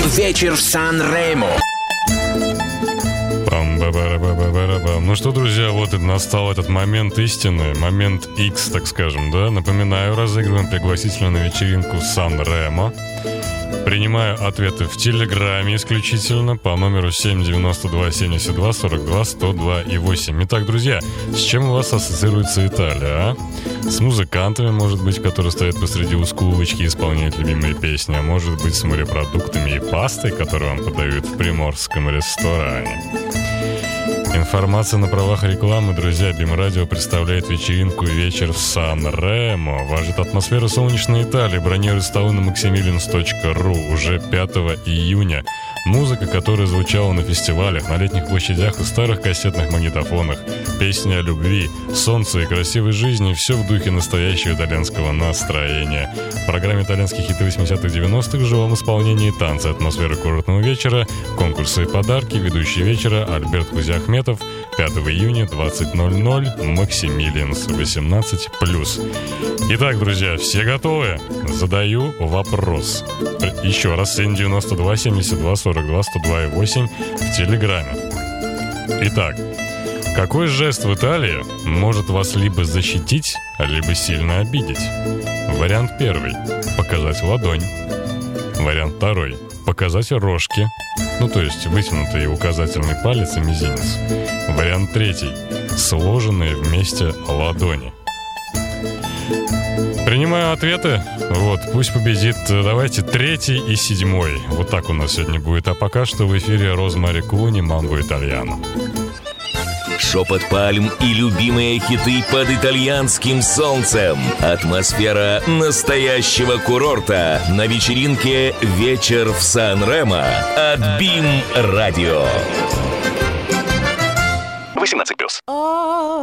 вечер в Сан-Ремо. Ну что, друзья, вот и настал этот момент истины, момент X, так скажем, да? Напоминаю, разыгрываем пригласительную на вечеринку Сан-Ремо. Принимаю ответы в Телеграме исключительно по номеру 792 72 42 102 и 8. Итак, друзья, с чем у вас ассоциируется Италия, а? С музыкантами, может быть, которые стоят посреди узкой улочки и исполняют любимые песни, а может быть, с морепродуктами и пастой, которую вам подают в приморском ресторане. Информация на правах рекламы, друзья. БИМ-радио представляет вечеринку «Вечер в Сан-Ремо». Вас ждет атмосфера солнечной Италии. Бронируй столы на maximilians.ru уже 5 июня. Музыка, которая звучала на фестивалях, на летних площадях и старых кассетных магнитофонах. Песни о любви, солнце и красивой жизни – все в духе настоящего итальянского настроения. В программе итальянских хиты 80-х, 90-х в живом исполнении танцы, атмосфера курортного вечера, конкурсы и подарки, ведущий вечера Альберт Кузяхметов, 5 июня, 20:00, Максимилианс, 18+. Итак, друзья, все готовы? Задаю вопрос. Еще раз, 792 72 42 102 и 8 в Телеграме. Итак, какой жест в Италии может вас либо защитить, либо сильно обидеть? Вариант первый – показать ладонь. Вариант второй – показать рожки, ну то есть вытянутый указательный палец и мизинец. Вариант третий – сложенные вместе ладони. Принимаю ответы. Вот, пусть победит, давайте, 3 и 7. Вот так у нас сегодня будет. А пока что в эфире Розмари Клуни, Манго Итальяно. Шепот пальм и любимые хиты под итальянским солнцем. Атмосфера настоящего курорта на вечеринке «Вечер в Сан-Ремо» от БИМ-радио. 18+.